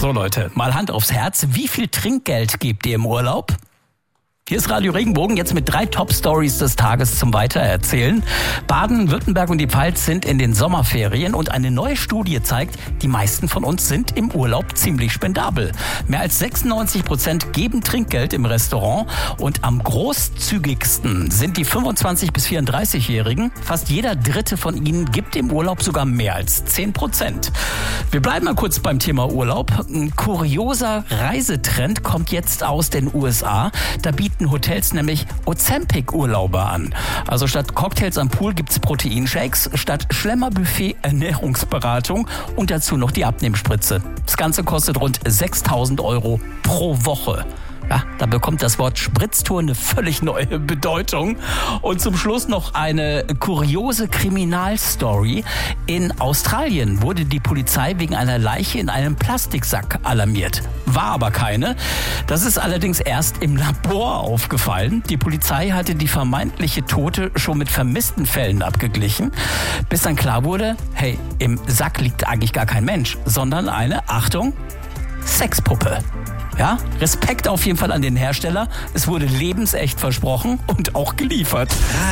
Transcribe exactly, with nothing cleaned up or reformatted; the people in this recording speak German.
So Leute, mal Hand aufs Herz. Wie viel Trinkgeld gebt ihr im Urlaub? Hier ist Radio Regenbogen, jetzt mit drei Top-Stories des Tages zum Weitererzählen. Baden, Württemberg und die Pfalz sind in den Sommerferien und eine neue Studie zeigt, die meisten von uns sind im Urlaub ziemlich spendabel. Mehr als sechsundneunzig Prozent geben Trinkgeld im Restaurant und am großzügigsten sind die fünfundzwanzig- bis vierunddreißigjährigen. Fast jeder Dritte von ihnen gibt im Urlaub sogar mehr als zehn Prozent. Wir bleiben mal kurz beim Thema Urlaub. Ein kurioser Reisetrend kommt jetzt aus den U S A. Da bieten Hotels nämlich Ozempic-Urlaube an. Also statt Cocktails am Pool gibt's Proteinshakes, statt Schlemmerbuffet Ernährungsberatung und dazu noch die Abnehmspritze. Das Ganze kostet rund sechstausend Euro pro Woche. Ja, da bekommt das Wort Spritztour eine völlig neue Bedeutung. Und zum Schluss noch eine kuriose Kriminalstory. In Australien wurde die Polizei wegen einer Leiche in einem Plastiksack alarmiert. War aber keine. Das ist allerdings erst im Labor aufgefallen. Die Polizei hatte die vermeintliche Tote schon mit vermissten Fällen abgeglichen, bis dann klar wurde, hey, im Sack liegt eigentlich gar kein Mensch, sondern eine, Achtung, Sexpuppe. Ja, Respekt auf jeden Fall an den Hersteller. Es wurde lebensecht versprochen und auch geliefert.